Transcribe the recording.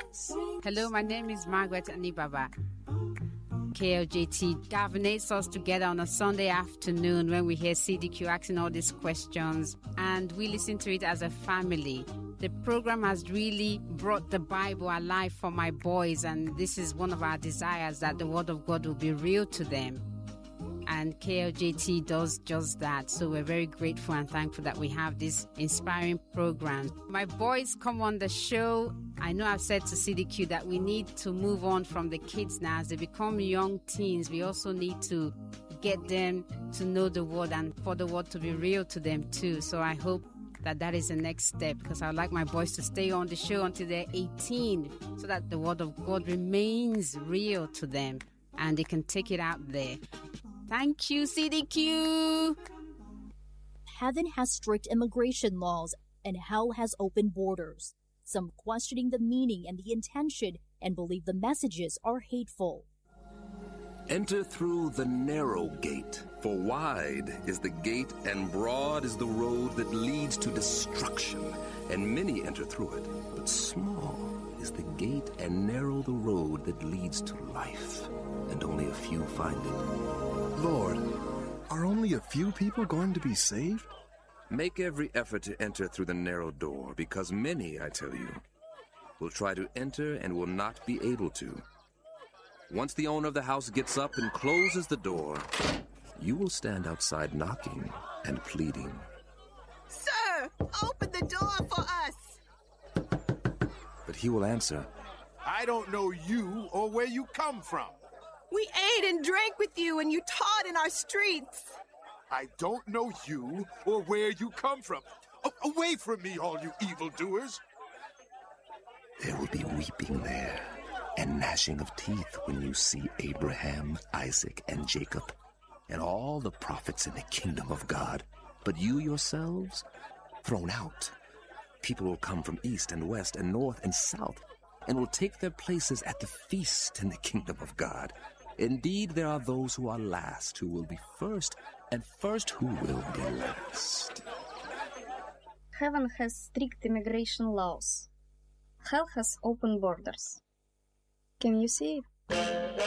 Hello, my name is Margaret Anibaba. KLJT governates us together on a Sunday afternoon when we hear CDQ asking all these questions, and we listen to it as a family. The program has really brought the Bible alive for my boys, and this is one of our desires, that the Word of God will be real to them. And KLJT does just that. So we're very grateful and thankful that we have this inspiring program. My boys come on the show. I know I've said to CDQ that we need to move on from the kids now. As they become young teens, we also need to get them to know the Word and for the Word to be real to them too. So I hope that is the next step, because I would like my boys to stay on the show until they're 18 so that the Word of God remains real to them and they can take it out there. Thank you, CDQ. Heaven has strict immigration laws and hell has open borders. Some questioning the meaning and the intention and believe the messages are hateful. Enter through the narrow gate, for wide is the gate and broad is the road that leads to destruction, and many enter through it. But small is the gate and narrow the road that leads to life, and only a few find it. Lord, are only a few people going to be saved? Make every effort to enter through the narrow door, because many, I tell you, will try to enter and will not be able to. Once the owner of the house gets up and closes the door, you will stand outside knocking and pleading. Sir, open the door for us. But he will answer, I don't know you or where you come from. We ate and drank with you and you taught in our streets. I don't know you or where you come from. Away from me, all you evildoers. There will be weeping there and gnashing of teeth when you see Abraham, Isaac, and Jacob, and all the prophets in the kingdom of God, but you yourselves thrown out. People will come from east and west and north and south, and will take their places at the feast in the kingdom of God. Indeed, there are those who are last who will be first, and first who will be last. Heaven has strict immigration laws. Hell has open borders. Can you see it?